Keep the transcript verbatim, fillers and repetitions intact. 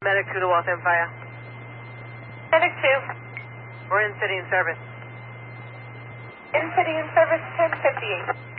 Medic two to Waltham Fire. Medic two. We're in city in service. In city in service ten fifty-eight.